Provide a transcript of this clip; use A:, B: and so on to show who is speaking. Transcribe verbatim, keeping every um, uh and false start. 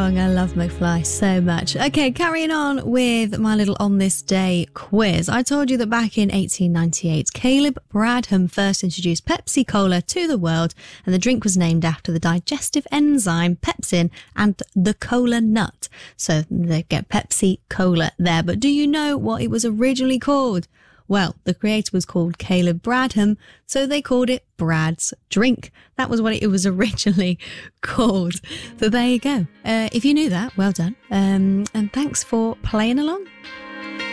A: song. I love McFly so much. Okay, carrying on with my little On This Day quiz. I told you that back in eighteen ninety-eight, Caleb Bradham first introduced Pepsi Cola to the world, and the drink was named after the digestive enzyme pepsin and the cola nut. So they get Pepsi Cola there. But do you know what it was originally called? Well, the creator was called Caleb Bradham, so they called it Brad's Drink. That was what it was originally called. So there you go. Uh, if you knew that, well done. Um, and thanks for playing along.